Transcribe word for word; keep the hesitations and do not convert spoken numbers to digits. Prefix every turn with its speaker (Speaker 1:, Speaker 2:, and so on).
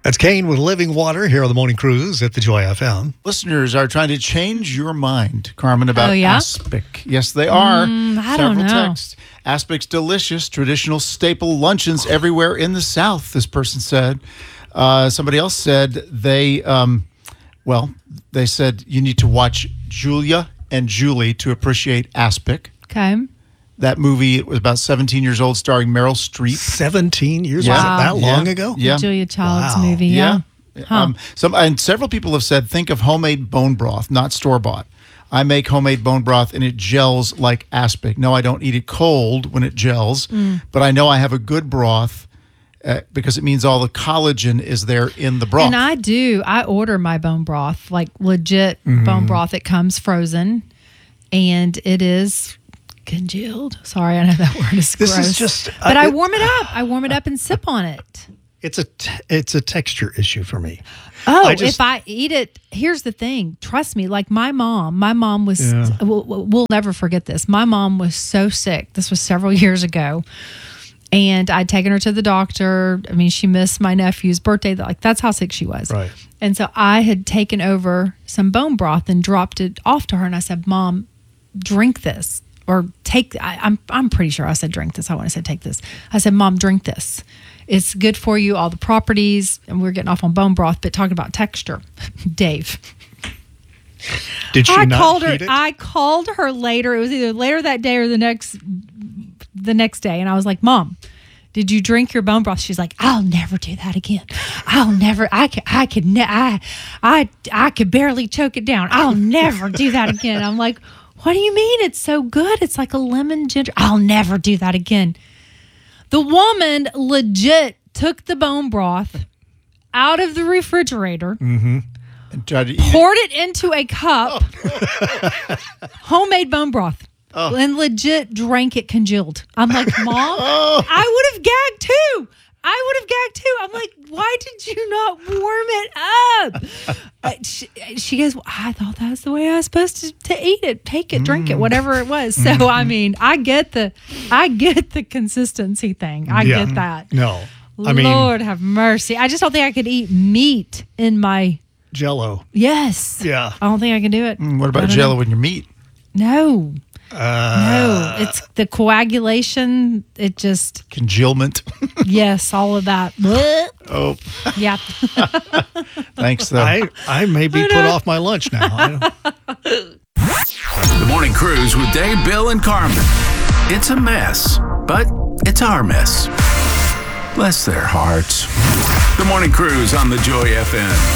Speaker 1: That's Kane with Living Water here on the Morning Cruise at the Joy F M.
Speaker 2: Listeners are trying to change your mind, Carmen, about
Speaker 3: Oh, yeah?
Speaker 2: aspic. Yes, they are.
Speaker 3: Mm, I
Speaker 2: Several
Speaker 3: don't know.
Speaker 2: texts. Aspic's delicious, traditional staple luncheons everywhere in the South, this person said. Uh, somebody else said they, um, well, they said you need to watch Julia and Julie to appreciate aspic.
Speaker 3: Okay.
Speaker 2: That movie was about seventeen years old, starring Meryl Streep.
Speaker 1: seventeen years?
Speaker 2: Yeah.
Speaker 1: Was it that long
Speaker 2: Yeah.
Speaker 1: ago?
Speaker 2: Yeah.
Speaker 3: Julia Child's
Speaker 1: Wow.
Speaker 3: movie. Yeah. Huh.
Speaker 2: Um, some and several people have said, think of homemade bone broth, not store bought. I make homemade bone broth and it gels like aspic. No, I don't eat it cold when it gels,
Speaker 3: Mm.
Speaker 2: but I know I have a good broth uh, because it means all the collagen is there in the broth.
Speaker 3: And I do. I order my bone broth, like legit
Speaker 2: Mm-hmm.
Speaker 3: bone broth. It comes frozen, and it is congealed. Sorry, I know that word is
Speaker 1: This
Speaker 3: gross.
Speaker 1: is just-
Speaker 3: but
Speaker 1: I-
Speaker 3: I warm it up. I warm it up and sip on it.
Speaker 1: It's a t- it's a texture issue for me.
Speaker 3: Oh,
Speaker 1: I just-
Speaker 3: if I eat it, here's the thing. Trust me, like my mom, my mom was,
Speaker 1: Yeah.
Speaker 3: we'll, we'll never forget this. My mom was so sick. This was several years ago. And I'd taken her to the doctor. I mean, she missed my nephew's birthday. Like, that's how sick she was.
Speaker 1: Right.
Speaker 3: And so I had taken over some bone broth and dropped it off to her. And I said, Mom, drink this. Or take, I, I'm I'm pretty sure I said drink this. I want to say take this. I said, Mom, drink this. It's good for you, all the properties. And we're getting off on bone broth, but talking about texture. Dave.
Speaker 1: Did she
Speaker 3: I
Speaker 1: not
Speaker 3: called her.
Speaker 1: eat it?
Speaker 3: I called her later. It was either later that day or the next the next day. And I was like, Mom, did you drink your bone broth? She's like, I'll never do that again. I'll never, I could, I could, ne- I, I, I could barely choke it down. I'll never do that again. I'm like, what do you mean? It's so good. It's like a lemon ginger. I'll never do that again. The woman legit took the bone broth out of the refrigerator,
Speaker 2: and tried to eat it.
Speaker 3: poured it into a cup, homemade bone broth, and legit drank it congealed. I'm like, Mom, I would have gagged too. I would have gagged too. I'm like, why did you not warm it up? Uh, she, she goes, well, I thought that's the way I was supposed to, to eat it, take it, drink it, whatever it was. So I mean, I get the, I get the consistency thing. I
Speaker 1: Yeah.
Speaker 3: get that.
Speaker 1: No. I mean,
Speaker 3: Lord have mercy. I just don't think I could eat meat in my.
Speaker 1: Jello.
Speaker 3: Yes.
Speaker 1: Yeah.
Speaker 3: I don't think I can do it.
Speaker 2: Mm, What
Speaker 3: I
Speaker 2: about
Speaker 3: don't
Speaker 2: Jello
Speaker 3: know.
Speaker 2: in your meat?
Speaker 3: No.
Speaker 1: Uh,
Speaker 3: No. It's the coagulation. It just,
Speaker 2: Congealment.
Speaker 3: yes, all of that. Blech.
Speaker 2: Oh,
Speaker 3: Yeah.
Speaker 2: thanks, though.
Speaker 1: I, I may be put off my lunch now. I don't-
Speaker 4: The Morning Cruise with Dave, Bill, and Carmen. It's a mess, but it's our mess. Bless their hearts. The Morning Cruise on the Joy F M.